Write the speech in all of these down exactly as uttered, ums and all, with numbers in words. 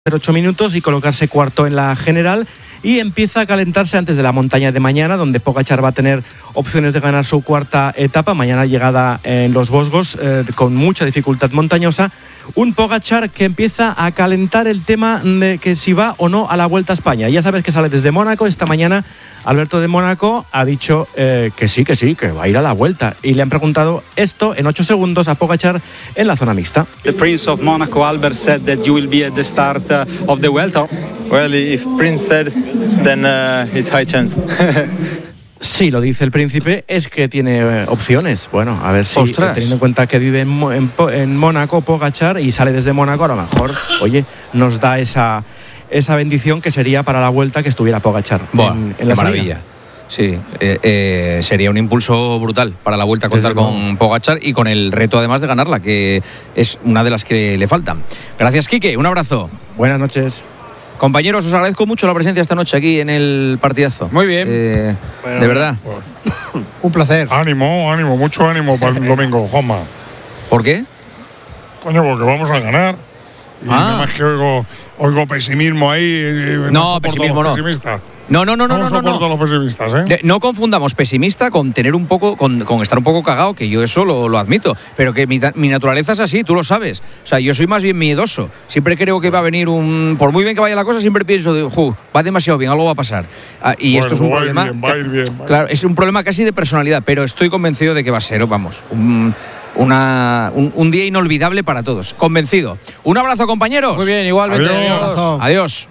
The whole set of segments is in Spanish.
ocho minutos y colocarse cuarto en la general, y empieza a calentarse antes de la montaña de mañana, donde Pogačar va a tener opciones de ganar su cuarta etapa, mañana llegada en los Vosgos, eh, con mucha dificultad montañosa. Un Pogačar que empieza a calentar el tema de que si va o no a la Vuelta a España. Ya sabes que sale desde Mónaco. Esta mañana Alberto de Mónaco ha dicho eh, que sí, que sí, que va a ir a la Vuelta, y le han preguntado esto en ocho segundos a Pogačar en la zona mixta. The Prince of Monaco, Albert, said that you will be at the start uh, of the Vuelta. Well, if Prince said, then uh, it's high chance. Sí, lo dice el príncipe, es que tiene eh, opciones. Bueno, a ver si, Ostras. teniendo en cuenta que vive en, en, en Mónaco, Pogačar, y sale desde Mónaco, a lo mejor, oye, nos da esa, esa bendición que sería para la Vuelta que estuviera Pogačar. Buah, en, en qué la maravilla. salida. Sí, eh, eh, sería un impulso brutal para la Vuelta a contar Desde con luego. Pogačar y con el reto además de ganarla, que es una de las que le faltan. Gracias, Quique, un abrazo. Buenas noches. Compañeros, os agradezco mucho la presencia esta noche aquí en el partidazo. Muy bien. Eh, Bueno, de verdad. Un placer. Ánimo, ánimo, mucho ánimo para el domingo, Juanma. ¿Por qué? Coño, porque vamos a ganar. Y Ah. nada más que oigo, oigo pesimismo ahí. eh, No, soporto pesimismo a los no. pesimistas. No, no, no, no, No no, no, soporto no. a los pesimistas, ¿eh? Ne- No confundamos pesimista con tener un poco, con, con estar un poco cagado, que yo eso lo, lo admito, pero que mi, ta- mi naturaleza es así, tú lo sabes. O sea, yo soy más bien miedoso. Siempre creo que va a venir un, por muy bien que vaya la cosa, siempre pienso, de, "Ju, va demasiado bien, algo va a pasar". Ah, y Bueno, esto es un va a ir problema, bien, va a ir bien, va a ir claro, es un problema casi de personalidad, pero estoy convencido de que va a ser, vamos, un, una, un, un día inolvidable para todos. Convencido. Un abrazo, compañeros. Pues Muy bien, igualmente. Adiós. Adiós. Adiós.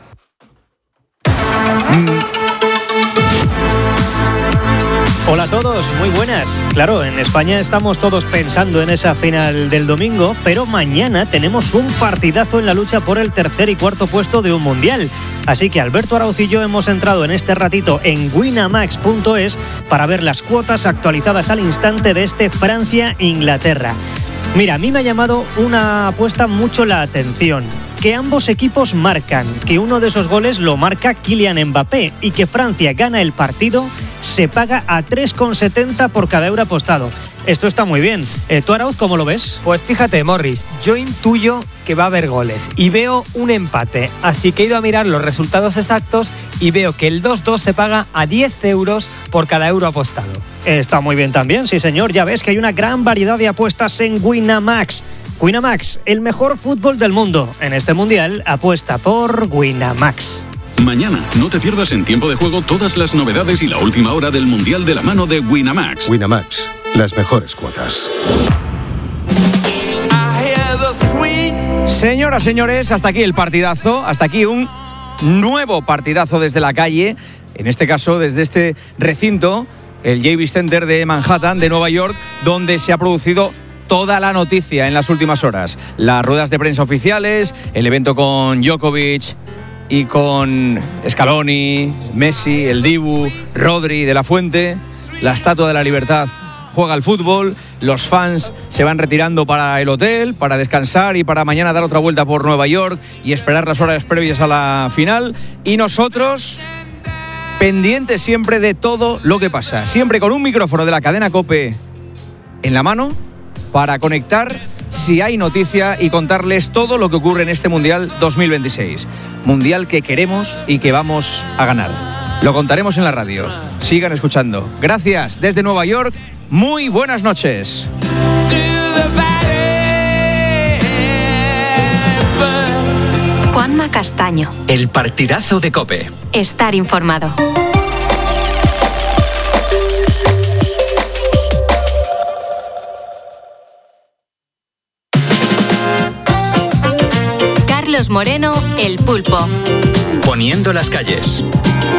Hola a todos, muy buenas. Claro, en España estamos todos pensando en esa final del domingo, pero mañana tenemos un partidazo en la lucha por el tercer y cuarto puesto de un mundial. Así que Alberto Arauz y yo hemos entrado en este ratito en winamax punto es para ver las cuotas actualizadas al instante de este Francia-Inglaterra. Mira, a mí me ha llamado una apuesta mucho la atención. Que ambos equipos marcan, que uno de esos goles lo marca Kylian Mbappé y que Francia gana el partido, se paga a tres coma setenta por cada euro apostado. Esto está muy bien. Eh, ¿Tú, Arauz, cómo lo ves? Pues fíjate, Morris, yo intuyo que va a haber goles y veo un empate, así que he ido a mirar los resultados exactos y veo que el dos dos se paga a diez euros por cada euro apostado. Está muy bien también, sí señor. Ya ves que hay una gran variedad de apuestas en Winamax. Winamax, el mejor fútbol del mundo. En este mundial, apuesta por Winamax. Mañana, no te pierdas en Tiempo de Juego todas las novedades y la última hora del Mundial de la mano de Winamax. Winamax, las mejores cuotas. Señoras, señores, hasta aquí el partidazo, hasta aquí un nuevo partidazo desde la calle, en este caso desde este recinto, el Javits Center de Manhattan, de Nueva York, donde se ha producido toda la noticia en las últimas horas. Las ruedas de prensa oficiales, el evento con Djokovic y con Scaloni, Messi, el Dibu, Rodri, De La Fuente, la Estatua de la Libertad juega al fútbol, los fans se van retirando para el hotel, para descansar y para mañana dar otra vuelta por Nueva York y esperar las horas previas a la final. Y nosotros, pendientes siempre de todo lo que pasa, siempre con un micrófono de la cadena COPE en la mano, para conectar si hay noticia y contarles todo lo que ocurre en este Mundial dos mil veintiséis. Mundial que queremos y que vamos a ganar. Lo contaremos en la radio. Sigan escuchando. Gracias desde Nueva York. Muy buenas noches. Juanma Castaño. El partidazo de COPE. Estar informado. Carlos Moreno, El Pulpo. Poniendo las calles.